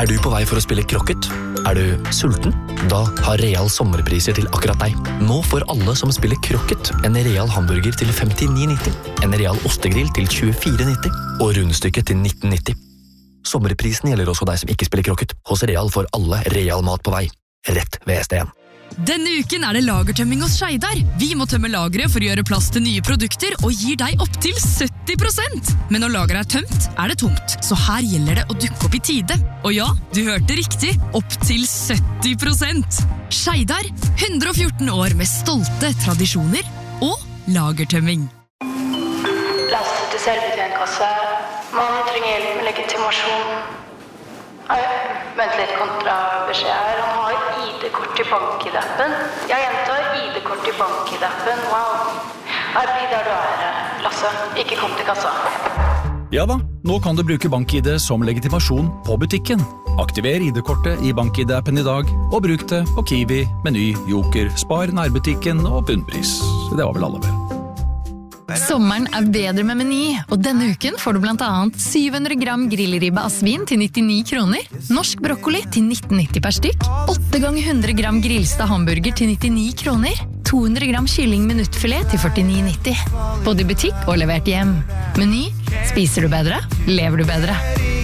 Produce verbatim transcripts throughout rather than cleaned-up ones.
Er du på vei for å spille krokket? Er du sulten? Da har Real sommerpriser til akkurat deg. Nå får alle som spiller krokket en Real hamburger til femtini nitti, en Real ostegrill til tjuefire nitti og rundstykket til nitten nitti. Sommerprisen gjelder også deg som ikke spiller krokket. Hos Real får alle Real mat på vei. Rett ved S D en. Denne uken er det lagertømming hos Scheidar. Vi må tømme lageret for å gjøre plass til nye produkter og gir deg opp til sytti prosent. Men når lageret er tømt, er det tomt. Så her gjelder det å dukke opp i tide. Og ja, du hørte riktig. Opp til sytti prosent. Scheidar, hundre og fjorten år med stolte tradisjoner og lagertømming. Lastet til selvbetjentkasse. Man trenger hjelp med legitimasjon. Nei, vent litt kontra beskjed her. Han har I D-kort i bank-I-D-appen. Jeg gjentar I D-kort i bank-I-D-appen. Wow. Her blir der du er, Lasse. Ikke kom til kassa. Ja da, nå kan du bruke bank-I D som legitimasjon på butikken. Aktiver I D-kortet i bank-I D-appen i dag, og bruk det på Kiwi, Meny, Joker, Spar, nærbutikken og bunnpris. Det var vel alle vel. Sommeren er bedre med Meny, og denne uken får du blant annet syv hundre gram grillribbe av svin til nittini kroner, norsk brokkoli til nitten nitti per stykk, åtte ganger hundre gram grillstad hamburger til nittini kroner, to hundre gram kylling minuttfilet til førtini nitti. Både i butikk og levert hjem. Meny, spiser du bedre, lever du bedre.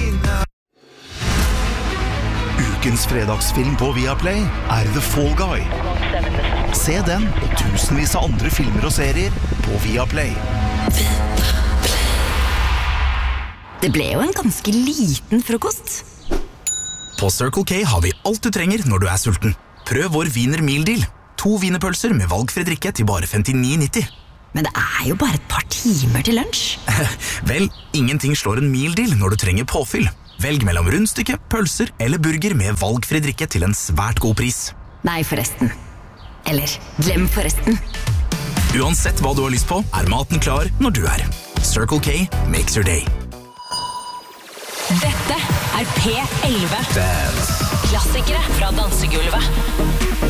Ukens fredagsfilm på Viaplay er The Fall Guy. Se den og tusenvis av andre filmer og serier på Viaplay. Det ble jo en ganske liten frokost. På Circle K har vi alt du trenger når du er sulten. Prøv vår Wiener Meal Deal. To wienerpølser med valgfri drikke til bare femtini nitti. Men det er jo bare et par timer til lunsj. Vel, ingenting slår en meal deal når du trenger påfyll. Velg mellom rundstykke, pølser eller burger med valgfri drikke til en svært god pris. Nei, forresten. Eller, glem forresten. Uansett hva du har lyst på, er maten klar når du er. Circle K makes your day. Dette er P elleve. Klassikere fra dansegulvet.